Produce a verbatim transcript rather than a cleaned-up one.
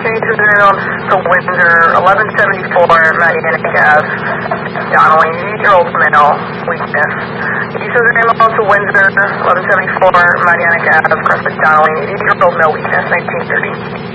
Changes around to Windsor, eleven seventy-four Madianic Ave, Donnelly, eighty-year-old male, weakness. East of to Windsor, eleven seventy-four Madianic Ave, Crescent, Donnelly, eighty-year-old male, weakness, nineteen thirty.